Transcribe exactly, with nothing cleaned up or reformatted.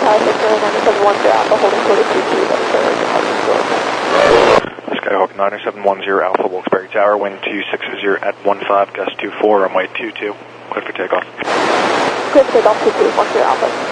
Tower, Victoria nine seven one zero Alpha, holding quarter two two, that is our departure door. Skyhawk nine seven one zero Alpha, Wilkes-Barre Tower, wind two six zero at one five, gust two four, runway two two, clear for takeoff. Clear for takeoff two two, one zero Alpha.